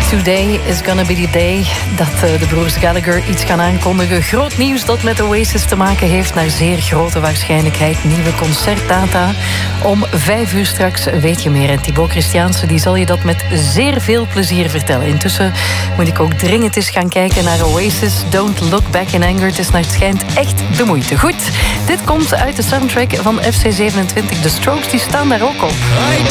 Today is gonna be the day dat de broers Gallagher iets gaan aankondigen. Groot nieuws dat met Oasis te maken heeft. Naar zeer grote waarschijnlijkheid nieuwe concertdata. Om 5 uur straks weet je meer. En Thibaut Christiaanse die zal je dat met zeer veel plezier vertellen. Intussen moet ik ook dringend eens gaan kijken naar Oasis. Don't Look Back in Anger. Het is naar het schijnt echt de moeite. Goed, dit komt uit de soundtrack van FC 27. De Strokes die staan daar ook op.